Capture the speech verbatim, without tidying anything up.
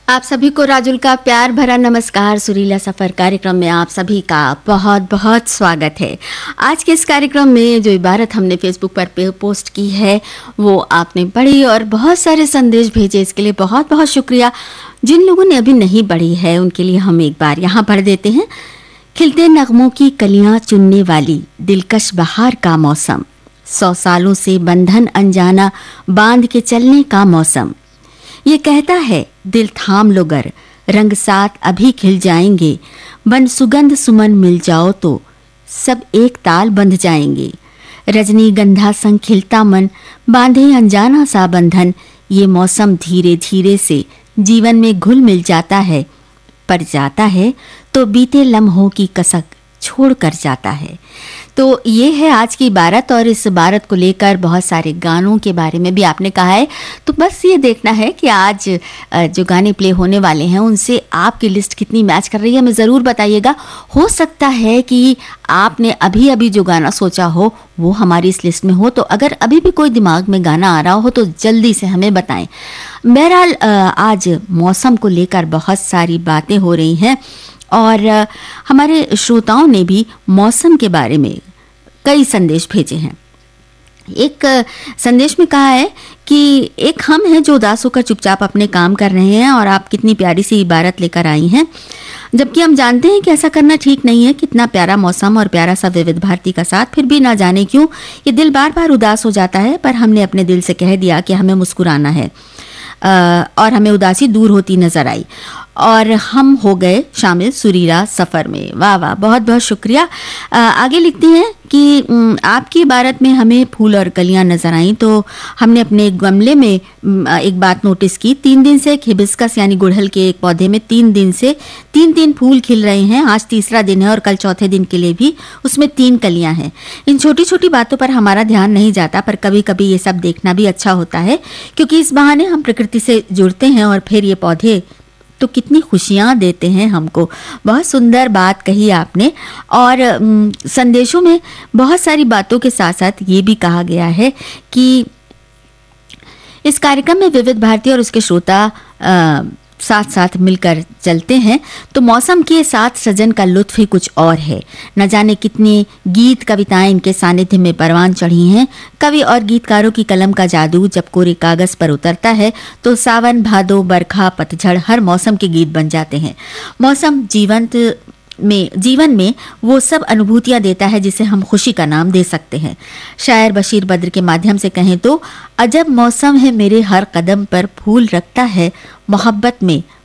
आप सभी को राजुल का प्यार भरा नमस्कार। सुरीला सफ़र कार्यक्रम में आप सभी का बहुत बहुत स्वागत है। आज के इस कार्यक्रम में जो इबारत हमने फेसबुक पर पोस्ट की है वो आपने पढ़ी और बहुत सारे संदेश भेजे, इसके लिए बहुत बहुत शुक्रिया। जिन लोगों ने अभी नहीं पढ़ी है उनके लिए हम एक बार यहाँ पढ़ देते हैं। खिलते नगमों की कलियाँ चुनने वाली दिलकश बहार का मौसम, सौ सालों से बंधन अनजाना बांध के चलने का मौसम। ये कहता है दिल थाम लो गर, रंग साथ अभी खिल जाएंगे, बन सुगंध सुमन मिल जाओ तो सब एक ताल बंध जाएंगे। रजनी गंधा संग खिलता मन, बांधे अनजाना सा बंधन। ये मौसम धीरे धीरे से जीवन में घुल मिल जाता है, पर जाता है तो बीते लम्हों की कसक छोड़ कर जाता है। तो ये है आज की इबारत और इस इबारत को लेकर बहुत सारे गानों के बारे में भी आपने कहा है। तो बस ये देखना है कि आज जो गाने प्ले होने वाले हैं उनसे आपकी लिस्ट कितनी मैच कर रही है, हमें ज़रूर बताइएगा। हो सकता है कि आपने अभी अभी जो गाना सोचा हो वो हमारी इस लिस्ट में हो, तो अगर अभी भी कोई दिमाग में गाना आ रहा हो तो जल्दी से हमें बताएं। बहरहाल आज मौसम को लेकर बहुत सारी बातें हो रही हैं और हमारे श्रोताओं ने भी मौसम के बारे में कई संदेश भेजे हैं। एक संदेश में कहा है कि एक हम हैं जो उदास होकर चुपचाप अपने काम कर रहे हैं और आप कितनी प्यारी सी इबारत लेकर आई हैं, जबकि हम जानते हैं कि ऐसा करना ठीक नहीं है। कितना प्यारा मौसम और प्यारा सा विविध भारती का साथ, फिर भी ना जाने क्यों ये दिल बार बार उदास हो जाता है। पर हमने अपने दिल से कह दिया कि हमें मुस्कुराना है और हमें उदासी दूर होती नजर आई और हम हो गए शामिल सुरीला सफ़र में। वाह वाह, बहुत बहुत शुक्रिया। आगे लिखती हैं कि आपकी इबारत में हमें फूल और कलियां नजर आईं, तो हमने अपने गमले में एक बात नोटिस की। तीन दिन से हिबिस्कस यानी गुड़हल के एक पौधे में तीन दिन से तीन तीन फूल खिल रहे हैं। आज तीसरा दिन है और कल चौथे दिन के लिए भी उसमें तीन कलियां हैं। इन छोटी छोटी बातों पर हमारा ध्यान नहीं जाता, पर कभी कभी ये सब देखना भी अच्छा होता है, क्योंकि इस बहाने हम प्रकृति से जुड़ते हैं और फिर ये पौधे तो कितनी खुशियां देते हैं हमको। बहुत सुंदर बात कही आपने और संदेशों में बहुत सारी बातों के साथ साथ ये भी कहा गया है कि इस कार्यक्रम में विविध भारती और उसके श्रोता आ, साथ साथ मिलकर चलते हैं तो मौसम के साथ सजन का लुत्फ ही कुछ और है। न जाने कितने गीत कविताएं इनके सानिध्य में परवान चढ़ी हैं। कवि और गीतकारों की कलम का जादू जब कोरे कागज पर उतरता है तो सावन, भादो, बरखा, पतझड़ हर मौसम के गीत बन जाते हैं। मौसम जीवंत में जीवन में वो सब अनुभूतियां देता है जिसे हम खुशी का नाम दे सकते हैं। शायर बशीर बद्र के माध्यम से कहें तो अजब मौसम है मेरे हर कदम पर फूल रखता है, मोहब्बत में